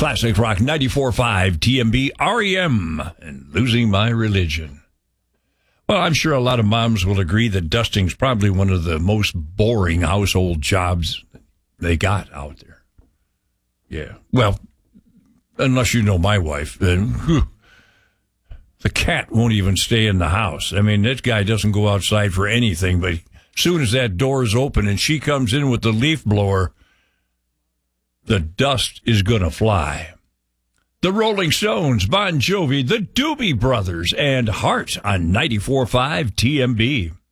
Classic Rock 94.5 TMB REM and Losing My Religion. Well, I'm sure a lot of moms will agree that dusting's probably one of the most boring household jobs they got out there. Yeah. Well, unless you know my wife, then the cat won't even stay in the house. I mean, this guy doesn't go outside for anything, but as soon as that door is open and she comes in with the leaf blower, the dust is going to fly. The Rolling Stones, Bon Jovi, the Doobie Brothers, and Heart on 94.5 TMB.